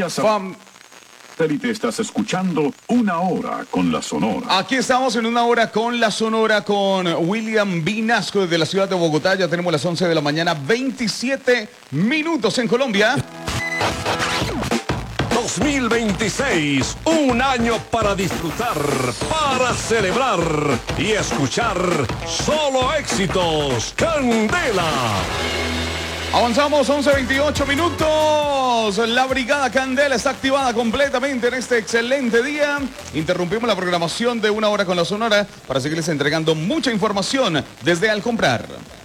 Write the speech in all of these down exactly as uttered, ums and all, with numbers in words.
Vía satélite estás escuchando Una Hora con la Sonora. Aquí estamos en Una Hora con la Sonora con William Vinasco desde la ciudad de Bogotá. Ya tenemos las once de la mañana, veintisiete minutos en Colombia. dos mil veintiséis, un año para disfrutar, para celebrar y escuchar solo éxitos. Candela. Avanzamos, once veintiocho minutos. La Brigada Candela está activada completamente en este excelente día. Interrumpimos la programación de Una Hora con la Sonora para seguirles entregando mucha información desde Al Comprar.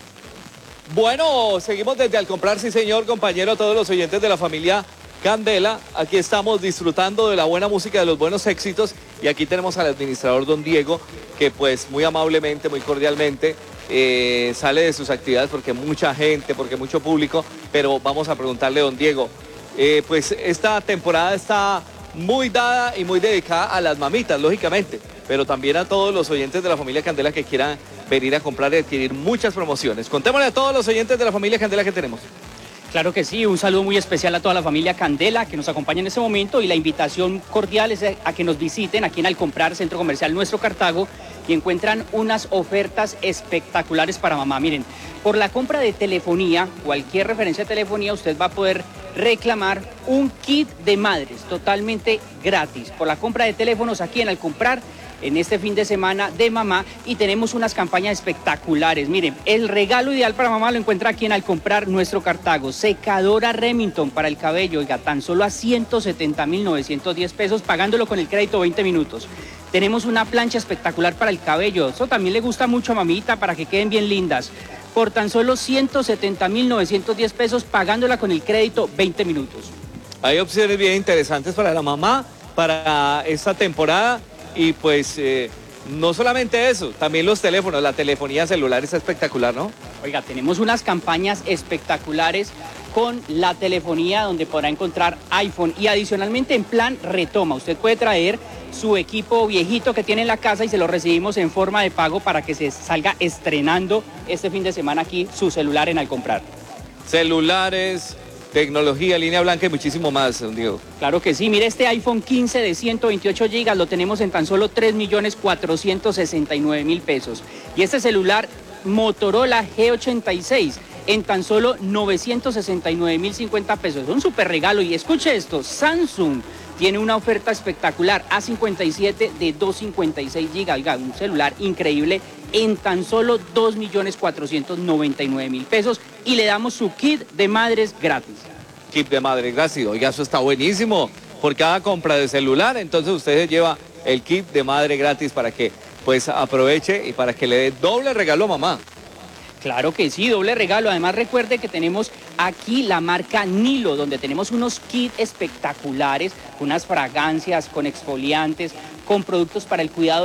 Bueno, seguimos desde Al Comprar, sí señor, compañero, a todos los oyentes de la familia Candela. Aquí estamos disfrutando de la buena música, de los buenos éxitos, y aquí tenemos al administrador don Diego, que pues muy amablemente, muy cordialmente eh, sale de sus actividades porque mucha gente, porque mucho público, pero vamos a preguntarle, don Diego, eh, pues esta temporada está muy dada y muy dedicada a las mamitas, lógicamente, pero también a todos los oyentes de la familia Candela que quieran venir a comprar y adquirir muchas promociones. Contémosle a todos los oyentes de la familia Candela que tenemos. Claro que sí, un saludo muy especial a toda la familia Candela que nos acompaña en este momento, y la invitación cordial es a que nos visiten aquí en Al Comprar, Centro Comercial Nuestro Cartago, y encuentran unas ofertas espectaculares para mamá. Miren, por la compra de telefonía, cualquier referencia de telefonía, usted va a poder reclamar un kit de madres totalmente gratis por la compra de teléfonos aquí en Al Comprar en este fin de semana de mamá, y tenemos unas campañas espectaculares. Miren, el regalo ideal para mamá lo encuentra aquí en Al Comprar Nuestro Cartago. Secadora Remington para el cabello, oiga, tan solo a ciento setenta mil novecientos diez pesos, pagándolo con el crédito veinte minutos. Tenemos una plancha espectacular para el cabello, eso también le gusta mucho a mamita para que queden bien lindas, por tan solo ciento setenta mil novecientos diez pesos, pagándola con el crédito veinte minutos. Hay opciones bien interesantes para la mamá, para esta temporada. Y pues eh, no solamente eso, también los teléfonos, la telefonía celular está espectacular, ¿no? Oiga, tenemos unas campañas espectaculares con la telefonía, donde podrá encontrar iPhone, y adicionalmente en plan retoma. Usted puede traer su equipo viejito que tiene en la casa y se lo recibimos en forma de pago para que se salga estrenando este fin de semana aquí su celular en Al Comprar. Celulares, tecnología, línea blanca y muchísimo más, don Diego. Claro que sí, mire, este iPhone quince de ciento veintiocho gigas lo tenemos en tan solo tres millones cuatrocientos sesenta y nueve mil pesos. Y este celular Motorola G ochenta y seis en tan solo novecientos sesenta y nueve mil cincuenta pesos. Es un súper regalo. Y escuche esto, Samsung tiene una oferta espectacular, A cincuenta y siete de doscientos cincuenta y seis gigas, oiga, un celular increíble en tan solo dos millones cuatrocientos noventa y nueve mil pesos, y le damos su kit de madres gratis. Kit de madres gratis, oiga, eso está buenísimo. Por cada compra de celular, entonces usted se lleva el kit de madre gratis para que pues aproveche y para que le dé doble regalo a mamá. Claro que sí, doble regalo. Además, recuerde que tenemos aquí la marca Nilo, donde tenemos unos kits espectaculares, unas fragancias con exfoliantes, con productos para el cuidado